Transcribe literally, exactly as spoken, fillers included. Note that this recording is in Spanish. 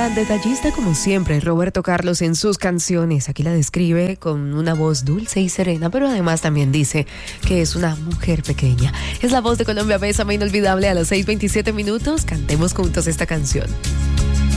Tan detallista como siempre, Roberto Carlos en sus canciones. Aquí la describe con una voz dulce y serena, pero además también dice que es una mujer pequeña. Es la voz de Colombia Bésame Inolvidable a las seis veintisiete minutos. Cantemos juntos esta canción.